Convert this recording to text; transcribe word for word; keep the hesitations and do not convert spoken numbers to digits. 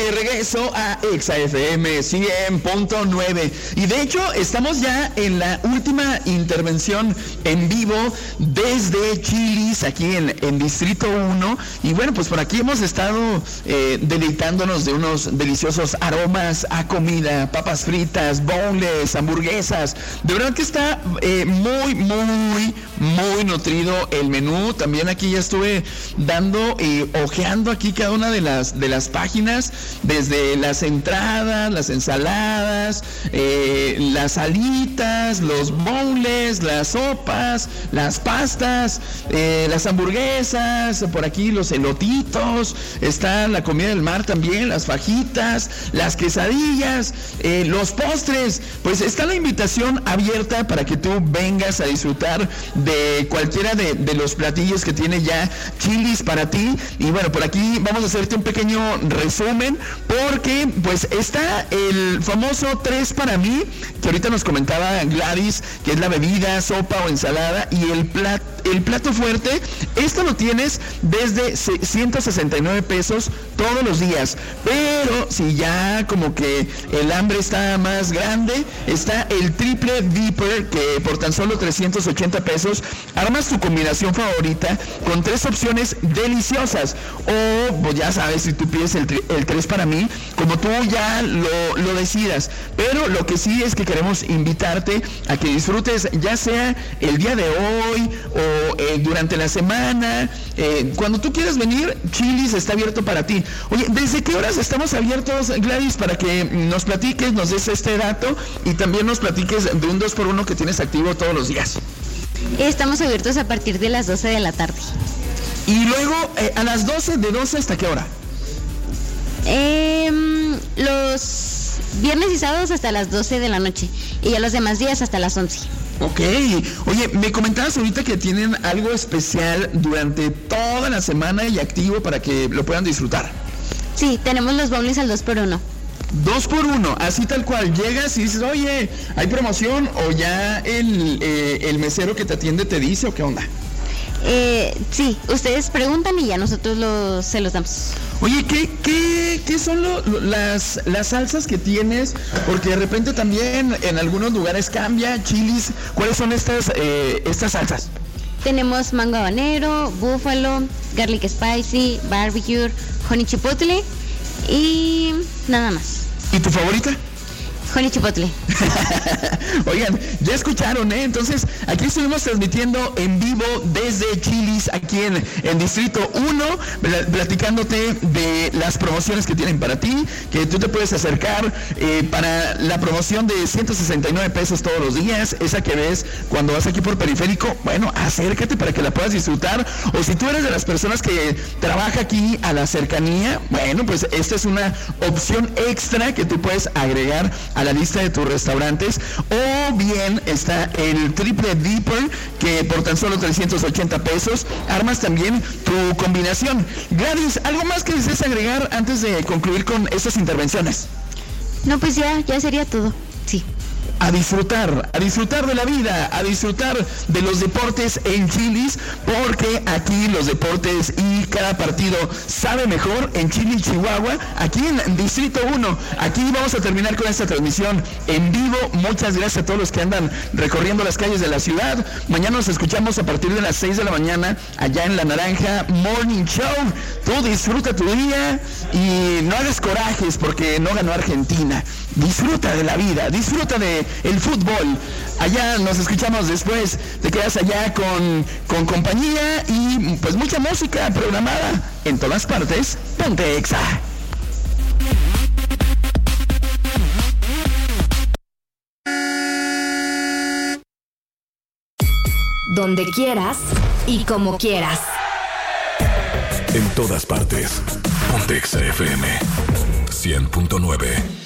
de regreso a Exa F M cien punto nueve. Y de hecho, estamos ya en la última intervención en vivo desde Chili's, aquí en, en Distrito uno. Y bueno, pues por aquí hemos estado eh, deleitándonos de unos deliciosos aromas a comida, papas fritas, boneless, hamburguesas. De verdad que está eh, muy, muy, muy nutrido el menú. También aquí ya estuve dando y eh, ojeando aquí cada una de las, de las páginas, desde las entradas, las ensaladas, eh, las alitas, los boneless, las sopas, las pastas, eh, las hamburguesas, por aquí los elotitos, está la comida del mar también, las fajitas, las quesadillas, eh, los postres. Pues está la invitación abierta para que tú vengas a disfrutar de cualquiera de, de los platillos que tiene ya Chili's para ti. Y bueno, por aquí vamos a hacerte un pequeño resumen, porque pues está el famoso tres para mí, que ahorita nos comentaba Gladys, que es la bebida, sopa o ensalada, y el plato, el plato fuerte. Esto lo tienes desde ciento sesenta y nueve pesos todos los días, pero si ya como que el hambre está más grande, está el triple dipper, que por tan solo trescientos ochenta pesos armas tu combinación favorita con tres opciones deliciosas. O pues ya sabes, si tú pides el, el tres para mí, como tú ya lo, lo decidas. Pero lo que sí es que queremos invitarte a que disfrutes, ya sea el día de hoy o eh, durante la semana, eh, cuando tú quieras venir, Chili's está abierto para ti. Oye, ¿desde qué horas estamos abiertos, Gladys, para que nos platiques, nos des este dato y también nos platiques de un dos por uno que tienes activo todos los días? Estamos abiertos a partir de las doce de la tarde. Y luego, eh, a las doce, ¿de doce hasta qué hora? Eh, los viernes y sábados hasta las doce de la noche, y ya los demás días hasta las once. Ok. Oye, me comentabas ahorita que tienen algo especial durante toda la semana y activo para que lo puedan disfrutar. Sí, tenemos los bowls al dos por uno. Dos por uno, así tal cual. Llegas y dices, oye, ¿hay promoción? O ya el, eh, el mesero que te atiende te dice, ¿o qué onda? Eh, sí, ustedes preguntan y ya nosotros los, se los damos. Oye, ¿qué, qué, qué son lo, lo, las, las salsas que tienes? Porque de repente también en algunos lugares cambia. Chili's, ¿cuáles son estas, eh, estas salsas? Tenemos mango habanero, búfalo, garlic spicy, barbecue, honey chipotle y nada más. ¿Y tu favorita? Honey chipotle. Oigan, ya escucharon, ¿eh? Entonces, aquí estuvimos transmitiendo en vivo desde Chili's, aquí en, en Distrito uno, platicándote de las promociones que tienen para ti, que tú te puedes acercar eh, para la promoción de ciento sesenta y nueve pesos todos los días, esa que ves cuando vas aquí por Periférico. Bueno, acércate para que la puedas disfrutar. O si tú eres de las personas que trabaja aquí a la cercanía, bueno, pues esta es una opción extra que tú puedes agregar a la lista de tus restaurantes. O bien está el triple dipper, que por tan solo trescientos ochenta pesos armas también tu combinación. Gladys, ¿algo más que desees agregar antes de concluir con estas intervenciones? No, pues ya, ya sería todo. Sí. A disfrutar, a disfrutar de la vida, a disfrutar de los deportes en Chili's, porque aquí los deportes y cada partido sabe mejor en Chili's, Chihuahua, aquí en Distrito uno. Aquí vamos a terminar con esta transmisión en vivo. Muchas gracias a todos los que andan recorriendo las calles de la ciudad. Mañana nos escuchamos a partir de las seis de la mañana allá en La Naranja Morning Show. Tú disfruta tu día y no hagas corajes porque no ganó Argentina. Disfruta de la vida, disfruta de el fútbol. Allá nos escuchamos después. Te quedas allá con, con compañía y pues mucha música programada en todas partes. Ponte Exa. Donde quieras y como quieras. En todas partes. Ponte Exa F M cien punto nueve.